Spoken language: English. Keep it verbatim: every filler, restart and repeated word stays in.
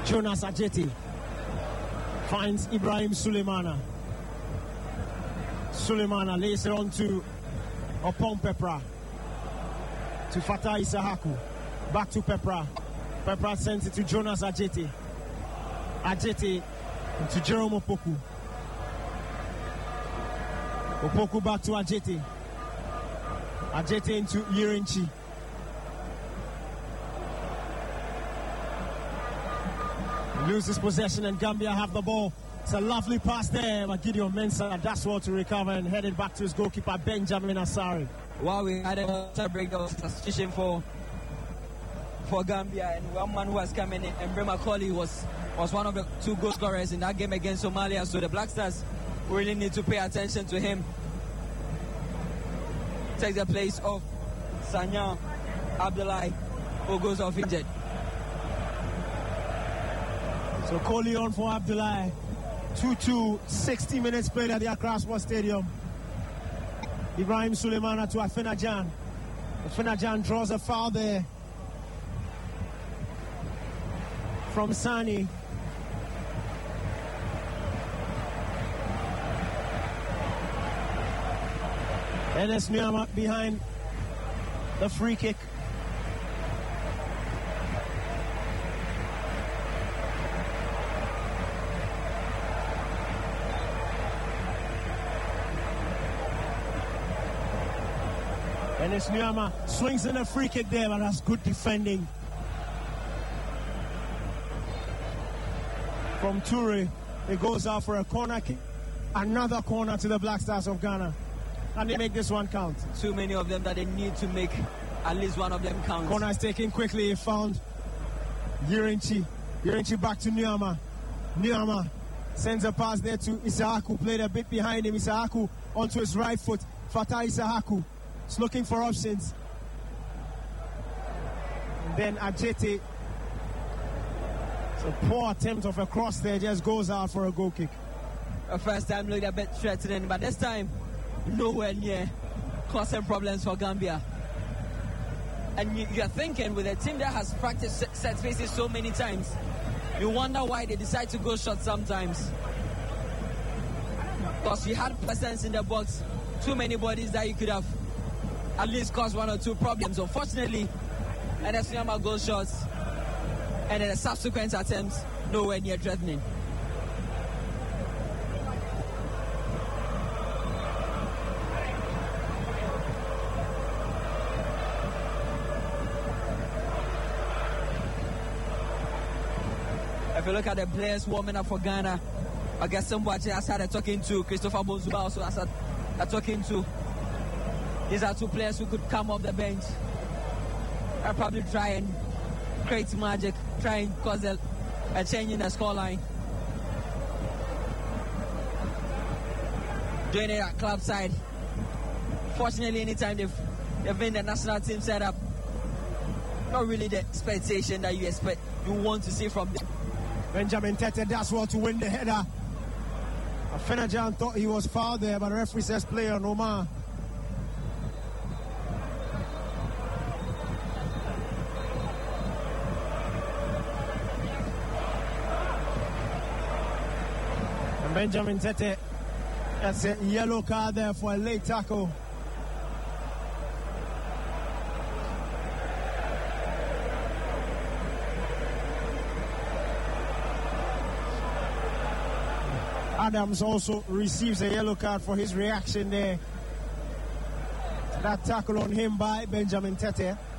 Jonas Ajeti finds Ibrahim Sulemana. Sulemana lays it on to Opon Pepra. To Fatah Isahaku. Back to Pepra. Pepra sends it to Jonas Ajeti. Ajeti to Jerome Opoku. Opoku back to Ajeti. Ajeti into Yirinchi. Loses possession and Gambia have the ball. It's a lovely pass there by Gideon Mensah. That's what to recover and headed back to his goalkeeper Benjamin Asari. Wow, we had a break of substitution for for Gambia, and one man who has come in, Emre Macaulay, was was one of the two goal scorers in that game against Somalia. So the Black Stars really need to pay attention to him. Takes the place of Sanya Abdullahi, who goes off injured. So Coley on for Abdullahi. two two, sixty minutes played at the Accra Sports Stadium. Ibrahim Sulemana to Afenajan. Afenajan draws a foul there from Sani. Enes Nyama behind the free kick. Enes Nyama swings in a free kick there, but that's good defending from Toure. It goes out for a corner kick. Another corner to the Black Stars of Ghana. And they make this one count. Too many of them that they need to make at least one of them count. Corner is taken quickly. He found Yirinchi. Yirinchi back to Nyama. Nyama sends a pass there to Isahaku. Played a bit behind him. Isahaku onto his right foot. Fatah Isahaku is looking for options. And then Ajeti. It's a poor attempt of a cross there. Just goes out for a goal kick. The first time looked a bit threatening, but this time nowhere near causing problems for Gambia. And you, you're thinking, with a team that has practiced set pieces so many times, you wonder why they decide to go short sometimes. Because you had presence in the box, too many bodies that you could have at least caused one or two problems. Unfortunately, Enes Nyama goes short, and then the subsequent attempts nowhere near threatening. If you look at the players warming up for Ghana, I guess somebody has started talking to Christopher Bonzuba, also has started talking to. These are two players who could come off the bench and probably try and create magic, try and cause a, a change in the scoreline. Doing it at club side. Fortunately, anytime they've, they've been the national team set up, not really the expectation that you expect, you want to see from them. Benjamin Tete does well to win the header. Afenajan thought he was fouled there, but the referee says play on Omar. And Benjamin Tete, that's a yellow card there for a late tackle. Adams also receives a yellow card for his reaction there. That tackle on him by Benjamin Tete.